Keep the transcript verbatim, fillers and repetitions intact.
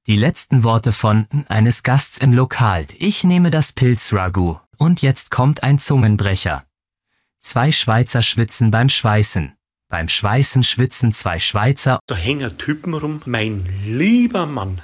Die letzten Worte von eines Gasts im Lokal. Ich nehme das Pilzragout. Und jetzt kommt ein Zungenbrecher. Zwei Schweizer schwitzen beim Schweißen. Beim Schweißen schwitzen zwei Schweizer. Da hängen Typen rum, mein lieber Mann.